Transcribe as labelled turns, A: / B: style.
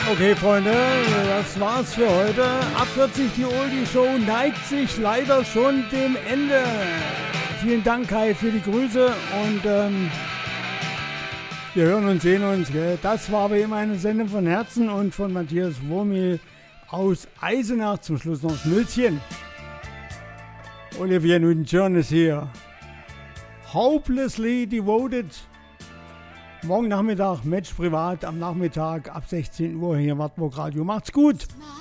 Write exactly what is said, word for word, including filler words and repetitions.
A: Okay, Freunde, das war's für heute. Ab vierzig, die Oldie-Show neigt sich leider schon dem Ende. Vielen Dank, Kai, für die Grüße und ähm, wir hören und sehen uns. Gell? Das war wie immer eine Sendung von Herzen und von Matthias Wurmil aus Eisenach. Zum Schluss noch Schnülzchen. Olivia Newton-John ist hier. Hopelessly Devoted. Morgen Nachmittag, Match privat am Nachmittag ab sechzehn Uhr hier im Wartburg Radio. Macht's gut!